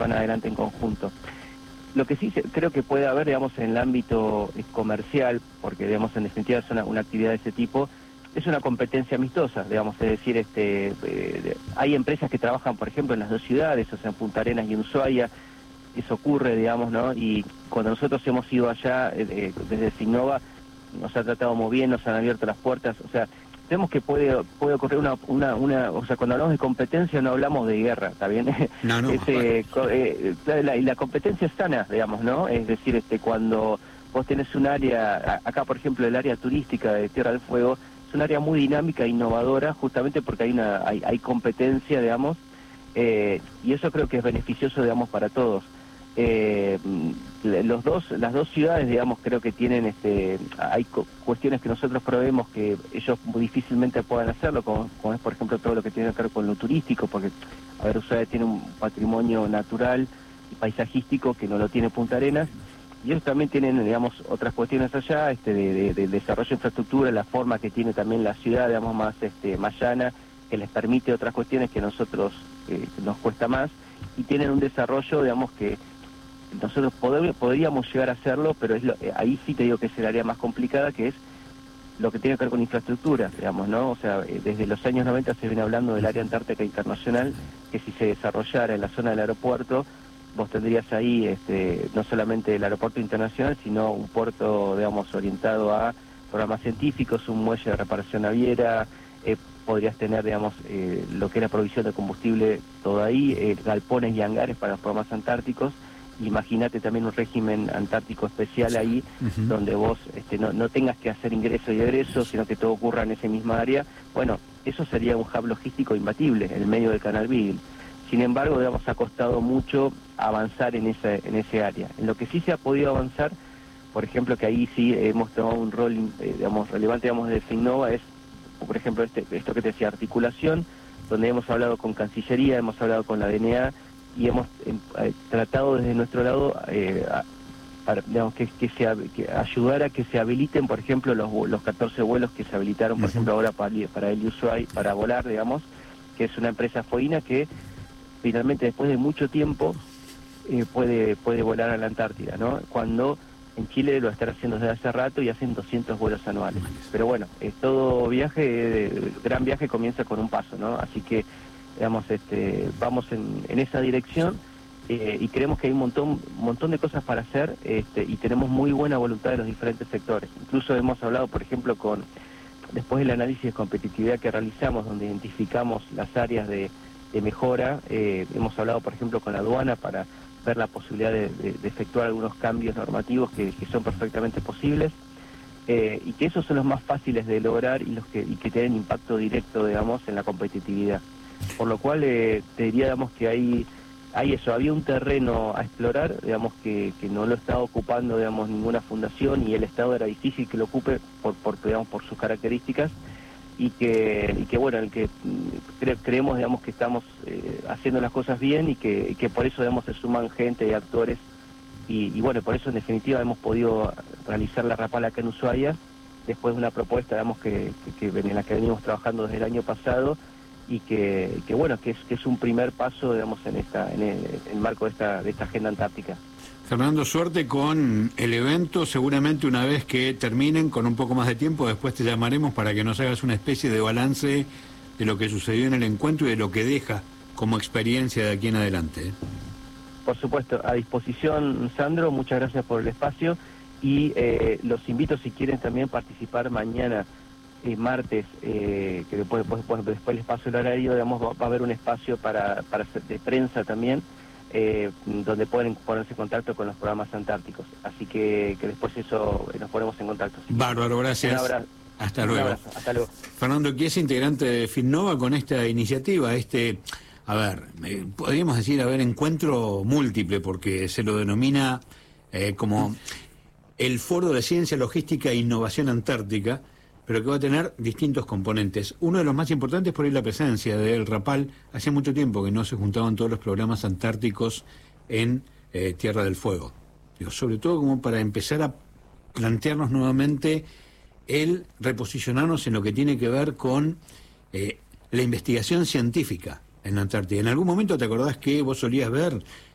van adelante en conjunto. Lo que sí creo que puede haber, digamos, en el ámbito comercial, porque, digamos, en definitiva es una actividad de ese tipo, es una competencia amistosa, digamos, es decir, hay empresas que trabajan, por ejemplo, en las dos ciudades, o sea, en Punta Arenas y en Ushuaia. Eso ocurre, digamos, ¿no? Y cuando nosotros hemos ido allá, desde Signova, nos ha tratado muy bien, nos han abierto las puertas, o sea, vemos que puede ocurrir o sea, cuando hablamos de competencia no hablamos de guerra, ¿está bien? No. Y la competencia es sana, digamos, ¿no? Es decir, cuando vos tenés un área, acá por ejemplo el área turística de Tierra del Fuego, es un área muy dinámica e innovadora, justamente porque hay competencia, digamos, y eso creo que es beneficioso, digamos, para todos. Las dos ciudades, digamos, creo que tienen hay cuestiones que nosotros proveemos que ellos muy difícilmente puedan hacerlo, como es por ejemplo todo lo que tiene que ver con lo turístico, porque a ver, Ushuaia tiene un patrimonio natural y paisajístico que no lo tiene Punta Arenas, y ellos también tienen, digamos, otras cuestiones allá, de desarrollo de infraestructura, la forma que tiene también la ciudad, digamos, más llana, que les permite otras cuestiones que nosotros nos cuesta más, y tienen un desarrollo, digamos, que nosotros podríamos llegar a hacerlo, pero ahí sí te digo que es el área más complicada, que es lo que tiene que ver con infraestructura, digamos, ¿no? O sea, desde los años 90 se viene hablando del área antártica internacional, que si se desarrollara en la zona del aeropuerto, vos tendrías ahí no solamente el aeropuerto internacional, sino un puerto, digamos, orientado a programas científicos, un muelle de reparación naviera, podrías tener, digamos, lo que es la provisión de combustible, todo ahí, galpones y hangares para los programas antárticos. Imagínate también un régimen antártico especial ahí, donde vos no tengas que hacer ingreso y egreso, sino que todo ocurra en ese misma área. Bueno, eso sería un hub logístico imbatible en el medio del Canal Beagle. Sin embargo, digamos, ha costado mucho avanzar en ese área. En lo que sí se ha podido avanzar, por ejemplo, que ahí sí hemos tomado un rol digamos, relevante, digamos, de Signova, es, por ejemplo, esto que te decía, articulación, donde hemos hablado con Cancillería, hemos hablado con la DNA, y hemos tratado desde nuestro lado para, digamos, que ayudar a que se habiliten, por ejemplo, los 14 vuelos que se habilitaron, por ejemplo, ahora para el Ushuaia, para volar, digamos, que es una empresa fueguina que finalmente después de mucho tiempo puede volar a la Antártida, ¿no? Cuando en Chile lo están haciendo desde hace rato y hacen 200 vuelos anuales. Pero bueno, todo gran viaje comienza con un paso, ¿no? Así que, digamos, vamos en esa dirección y creemos que hay un montón de cosas para hacer y tenemos muy buena voluntad de los diferentes sectores. Incluso hemos hablado, por ejemplo, después del análisis de competitividad que realizamos, donde identificamos las áreas de mejora, hemos hablado, por ejemplo, con la aduana para ver la posibilidad de efectuar algunos cambios normativos que son perfectamente posibles. Y que esos son los más fáciles de lograr y que tienen impacto directo, digamos, en la competitividad. Por lo cual te diría, digamos, que había un terreno a explorar, digamos, que no lo estaba ocupando, digamos, ninguna fundación, y el Estado era difícil que lo ocupe por sus características, y que bueno, creemos, digamos, que estamos haciendo las cosas bien y que por eso, digamos, se suman gente y actores, y bueno, por eso en definitiva hemos podido realizar la Rapala acá en Ushuaia, después de una propuesta, digamos, en la que venimos trabajando desde el año pasado, y que bueno, que es un primer paso, digamos, en el marco de esta agenda antártica. Fernando, suerte con el evento. Seguramente una vez que terminen, con un poco más de tiempo, después te llamaremos para que nos hagas una especie de balance de lo que sucedió en el encuentro y de lo que deja como experiencia de aquí en adelante. Por supuesto, a disposición, Sandro, muchas gracias por el espacio, y los invito, si quieren también participar mañana, martes, que después les paso el horario, digamos, va a haber un espacio de prensa también, donde pueden ponerse en contacto con los programas antárticos. Así que después eso nos ponemos en contacto. Bárbaro, gracias. Un abrazo. Hasta luego. Un abrazo. Hasta luego. Fernando, que es integrante de Finnova con esta iniciativa, podríamos decir, encuentro múltiple, porque se lo denomina como el Foro de Ciencia, Logística e Innovación Antártica, pero que va a tener distintos componentes. Uno de los más importantes por ahí la presencia del Rapal. Hace mucho tiempo que no se juntaban todos los programas antárticos en Tierra del Fuego. Sobre todo como para empezar a plantearnos nuevamente el reposicionarnos en lo que tiene que ver con la investigación científica en la Antártida. En algún momento te acordás que vos solías ver